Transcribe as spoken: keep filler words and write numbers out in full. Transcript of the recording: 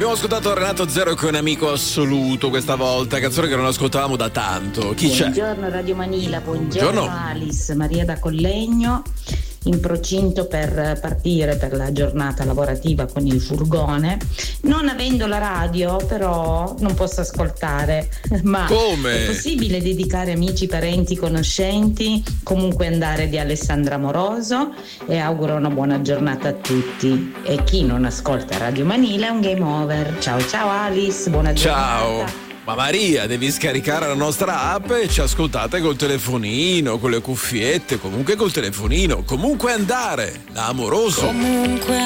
Abbiamo ascoltato Renato Zero che è un amico assoluto questa volta, canzone che non ascoltavamo da tanto. Chi c'è? Buongiorno Radio Manila, buongiorno, buongiorno. Alice, Maria da Collegno, in procinto per partire per la giornata lavorativa con il furgone. Non avendo la radio però non posso ascoltare, ma come? È possibile dedicare amici, parenti, conoscenti, comunque andare di Alessandra Moroso, e auguro una buona giornata a tutti. E chi non ascolta Radio Manila è un game over. Ciao ciao Alice, buona Ciao. giornata. Ma Maria, devi scaricare la nostra app e ci ascoltate col telefonino, con le cuffiette, comunque col telefonino. Comunque andare, da Amoroso. Comunque